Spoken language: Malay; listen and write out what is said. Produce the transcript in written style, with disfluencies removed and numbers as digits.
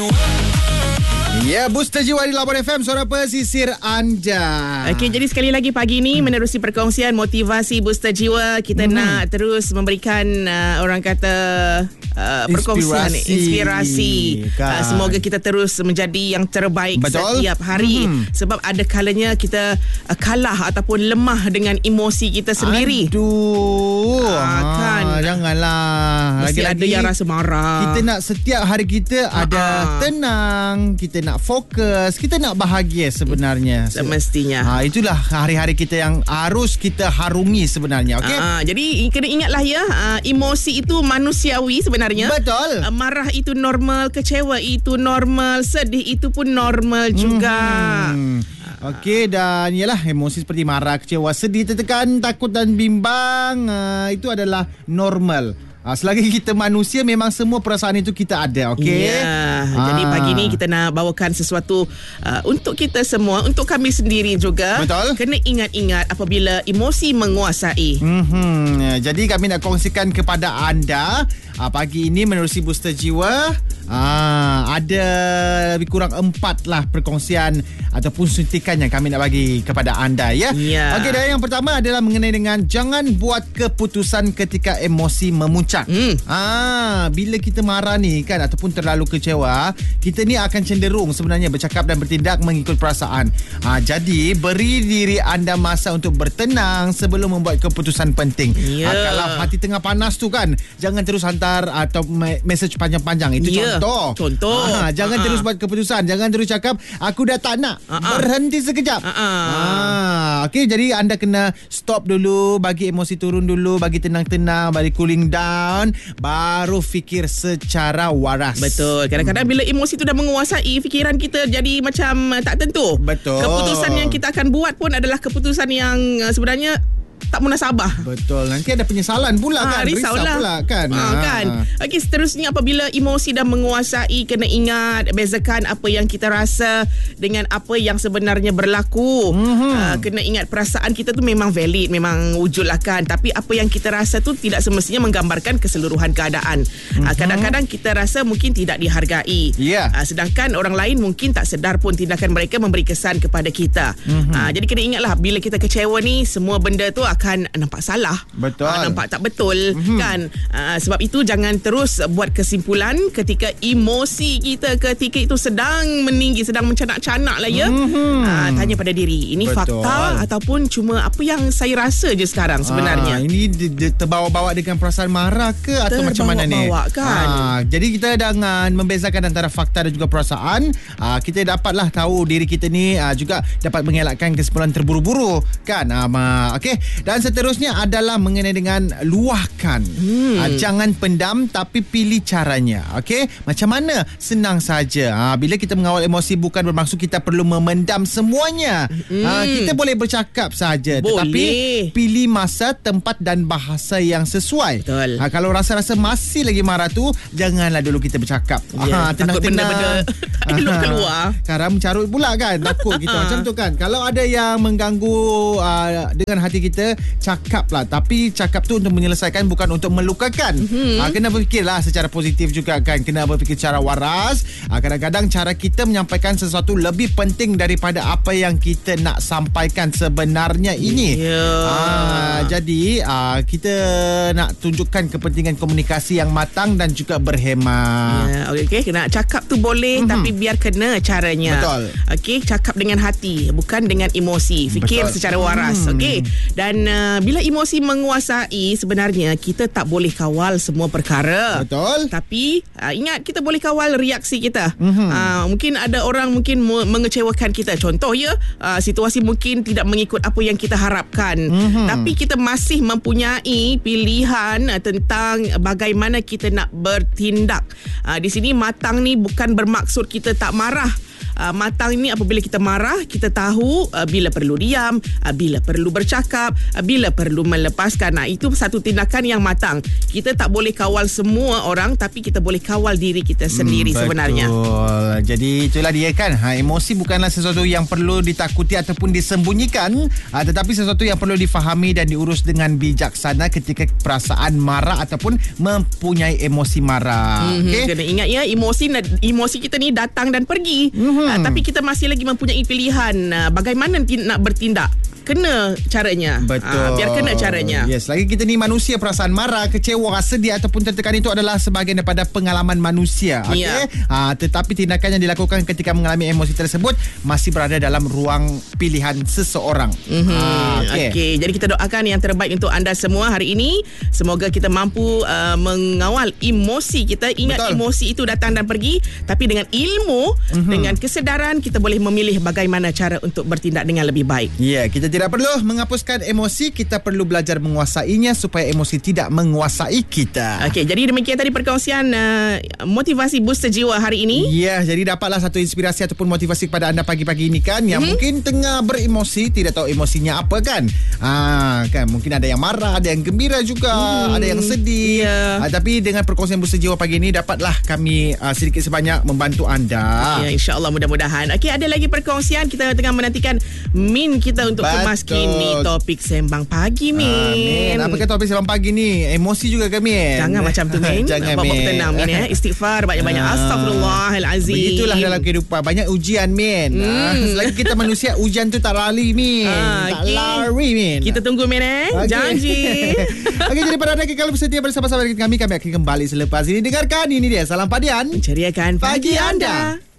Ya, Booster Jiwa di Labuan FM, suara pesisir anda. Okey, jadi sekali lagi pagi ni menerusi perkongsian motivasi Booster Jiwa, kita nak terus memberikan orang kata perkongsian inspirasi. Kan. Semoga kita terus menjadi yang terbaik setiap hari. Sebab ada kalanya kita kalah ataupun lemah dengan emosi kita sendiri. Aduh, kan. Janganlah. Mesti ada yang rasa marah. Kita nak setiap hari kita ada tenang, kita nak fokus, kita nak bahagia sebenarnya. Semestinya. Itulah hari-hari kita yang harus kita harungi sebenarnya. Okey. Jadi kena ingatlah ya, emosi itu manusiawi sebenarnya. Betul. Marah itu normal, kecewa itu normal, sedih itu pun normal juga. Okey, dan ialah emosi seperti marah, kecewa, sedih, tertekan, takut dan bimbang, itu adalah normal. Selagi kita manusia, memang semua perasaan itu kita ada. Okey. Ya, jadi pagi ni kita nak bawakan sesuatu untuk kita semua, untuk kami sendiri juga. Betul. Kena ingat-ingat apabila emosi menguasai. Jadi kami nak kongsikan kepada anda pagi ini menerusi Booster Jiwa, ada lebih kurang 4 lah perkongsian ataupun suntikan yang kami nak bagi kepada anda, ya. Okey, dan yang pertama adalah mengenai dengan jangan buat keputusan ketika emosi memuncak. Bila kita marah ni kan, ataupun terlalu kecewa, kita ni akan cenderung sebenarnya bercakap dan bertindak mengikut perasaan. Jadi beri diri anda masa untuk bertenang sebelum membuat keputusan penting. Kalau hati tengah panas tu kan, jangan terus hantar atau mesej panjang-panjang. Itu contoh. Jangan terus buat keputusan, jangan terus cakap aku dah tak nak. Berhenti sekejap. Okey, jadi anda kena stop dulu, bagi emosi turun dulu, bagi tenang-tenang, bagi cooling down, baru fikir secara waras. Betul. Kadang-kadang bila emosi tu dah menguasai, fikiran kita jadi macam tak tentu. Betul. Keputusan yang kita akan buat pun adalah keputusan yang sebenarnya tak munasabah. Betul. Nanti ada penyesalan pula kan. Risau pula kan. Kan. Okey, seterusnya apabila emosi dah menguasai, kena ingat bezakan apa yang kita rasa dengan apa yang sebenarnya berlaku. Kena ingat perasaan kita tu memang valid, memang wujud lah kan. Tapi apa yang kita rasa tu tidak semestinya menggambarkan keseluruhan keadaan. Kadang-kadang kita rasa mungkin tidak dihargai. Sedangkan orang lain mungkin tak sedar pun tindakan mereka memberi kesan kepada kita. Jadi kena ingatlah, bila kita kecewa ni, semua benda tu akan nampak salah. Betul. Nampak tak betul kan. Sebab itu jangan terus buat kesimpulan ketika emosi kita ketika itu sedang meninggi, sedang mencanak-canak lah ya. Tanya pada diri, ini fakta ataupun cuma apa yang saya rasa je sekarang sebenarnya. Ini terbawa-bawa dengan perasaan marah ke atau macam mana ni? Kan. Jadi kita jangan membezakan antara fakta dan juga perasaan. Kita dapatlah tahu diri kita ni juga dapat mengelakkan kesimpulan terburu-buru kan. Okey. Dan seterusnya adalah mengenai dengan luahkan. Jangan pendam, tapi pilih caranya. Okey? Macam mana? Senang saja. Bila kita mengawal emosi, bukan bermaksud kita perlu memendam semuanya. Kita boleh bercakap saja. Tetapi pilih masa, tempat dan bahasa yang sesuai. Kalau rasa-rasa masih lagi marah tu, janganlah dulu kita bercakap. Takut benda-benda elok keluar. Sekarang mencarut pula kan. Takut kita macam tu kan. Kalau ada yang mengganggu dengan hati kita, cakaplah. Tapi cakap tu untuk menyelesaikan, bukan untuk melukakan. Kena berfikirlah secara positif juga kan. Kena berfikir secara waras. Kadang-kadang cara kita menyampaikan sesuatu lebih penting daripada apa yang kita nak sampaikan sebenarnya ini. Jadi kita nak tunjukkan kepentingan komunikasi yang matang dan juga berhemat. Okey, kena cakap tu boleh, tapi biar kena caranya. Betul. Okey, cakap dengan hati, bukan dengan emosi. Fikir secara waras. Okey. Dan bila emosi menguasai, sebenarnya kita tak boleh kawal semua perkara. Betul. Tapi ingat, kita boleh kawal reaksi kita. Mungkin ada orang mungkin mengecewakan kita. Contoh ya, situasi mungkin tidak mengikut apa yang kita harapkan. Tapi kita masih mempunyai pilihan tentang bagaimana kita nak bertindak. Di sini matang ni bukan bermaksud kita tak marah. Matang ni apabila kita marah, kita tahu bila perlu diam, bila perlu bercakap, bila perlu melepaskan. Itu satu tindakan yang matang. Kita tak boleh kawal semua orang, tapi kita boleh kawal diri kita sendiri sebenarnya. Betul. Jadi itulah dia kan. Emosi bukanlah sesuatu yang perlu ditakuti ataupun disembunyikan, tetapi sesuatu yang perlu difahami dan diurus dengan bijaksana ketika perasaan marah ataupun mempunyai emosi marah. Okay? Kena ingat ya, emosi kita ni datang dan pergi. Tapi kita masih lagi mempunyai pilihan bagaimana nak bertindak. Kena caranya. Betul. Biar kena caranya. Yes, lagi kita ni manusia, perasaan marah, kecewa, sedih ataupun tertekan itu adalah sebahagian daripada pengalaman manusia. Okey. Ya. Tetapi tindakan yang dilakukan ketika mengalami emosi tersebut masih berada dalam ruang pilihan seseorang. Okey. Jadi kita doakan yang terbaik untuk anda semua hari ini. Semoga kita mampu mengawal emosi kita. Ingat, betul, emosi itu datang dan pergi, tapi dengan ilmu, dengan kesedaran, kita boleh memilih bagaimana cara untuk bertindak dengan lebih baik. Ya, kita tidak perlu menghapuskan emosi, kita perlu belajar menguasainya supaya emosi tidak menguasai kita. Okey, jadi demikian tadi perkongsian motivasi booster jiwa hari ini. Ya, jadi dapatlah satu inspirasi ataupun motivasi kepada anda pagi-pagi ini kan, yang mungkin tengah beremosi, tidak tahu emosinya apa kan. Kan mungkin ada yang marah, ada yang gembira juga, ada yang sedih. Tapi dengan perkongsian booster jiwa pagi ini dapatlah kami sedikit sebanyak membantu anda. Ya, insya-Allah, mudah-mudahan. Okey, ada lagi perkongsian, kita tengah menantikan Min kita untuk kini topik sembang pagi, Min. Apakah topik sembang pagi ni? Emosi juga ke, Min? Jangan macam tu, Min. Jangan, bawa Min. tenang, Min. Istighfar banyak-banyak. Astaghfirullahalazim. Begitulah dalam kehidupan. Banyak ujian, Min. Selagi kita manusia, ujian tu tak lari, Min. Tak lari, Min. Kita tunggu, Min. Janji. Okey, jadi pada anda kalau bersedia bersama-sama dengan kami akan kembali selepas ini. Dengarkan, ini dia Salam Padian, ceriakan pagi anda.